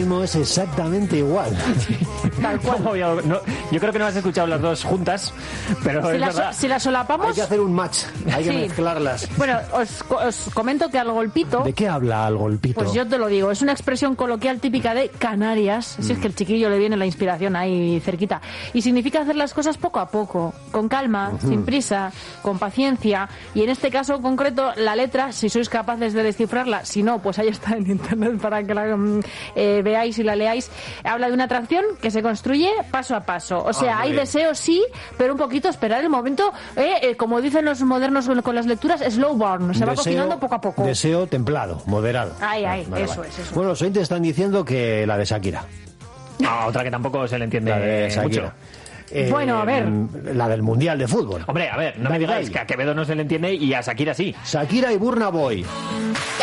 ritmo es exactamente igual. Tal cual. Yo creo que no has escuchado las dos juntas, pero es verdad. Si las solapamos... Hay que hacer un match, hay que Sí. mezclarlas. Bueno, os comento que al golpito... ¿De qué habla al golpito? Pues yo te lo digo, es una expresión coloquial típica de Canarias, si es que el chiquillo le viene la inspiración ahí cerquita, y significa hacer las cosas poco a poco, con calma, sin prisa, con paciencia, y en este caso concreto la letra, si sois capaces de descifrarla, si no, pues ahí está en internet para que la veáis y la leáis, habla de una atracción que se construye paso a paso, o sea, hay deseo sí, pero un poquito esperar el momento, como dicen los modernos con las lecturas, slow burn, se va cocinando poco a poco. Deseo templado, moderado. Vale. Eso es. Bueno, los oyentes están diciendo que la de Shakira. Otra que tampoco se le entiende La de Shakira. mucho. Bueno, a ver. La del Mundial de Fútbol. Hombre, a ver, no me digáis que a Quevedo no se le entiende y a Shakira sí. Shakira y Burna Boy.